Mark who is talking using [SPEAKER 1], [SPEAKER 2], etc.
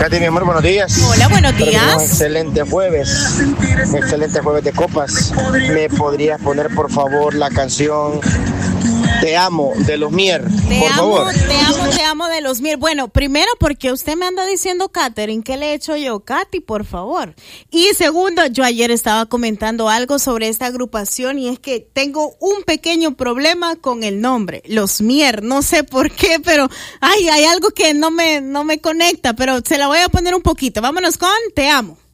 [SPEAKER 1] Katy, mi amor, buenos días.
[SPEAKER 2] Hola, buenos días.
[SPEAKER 1] Un excelente jueves de copas. ¿Me podrías poner, por favor, la canción Te Amo de Los Mier? Por favor.
[SPEAKER 2] Te amo de Los Mier. Bueno, primero, porque usted me anda diciendo Katherine, ¿qué le he hecho yo? Katy, por favor. Y segundo, yo ayer estaba comentando algo sobre esta agrupación y es que tengo un pequeño problema con el nombre, Los Mier. No sé por qué, pero hay algo que no me conecta, pero se la voy a poner un poquito. Vámonos con Te Amo.